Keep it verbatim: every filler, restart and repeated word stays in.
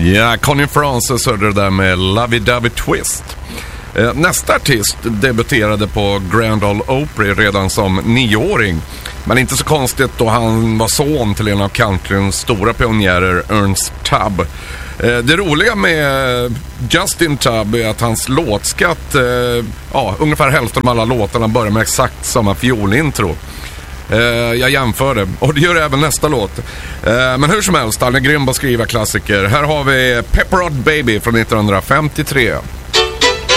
Ja, Connie Francis hörde det där med Lovey Dovey Twist. Nästa artist debuterade på Grand Ole Opry redan som nioåring. Men inte så konstigt då han var son till en av countryns stora pionjärer, Ernst Tubb. Det roliga med Justin Tubb är att hans låtskatt, ja, ungefär hälften av alla låtarna börjar med exakt samma fiolintro. Jag jämförde, och det gör även nästa låt. Men hur som helst, han är grym på att skriva klassiker. Här har vi Pepperot Baby från nittonhundrafemtiotre.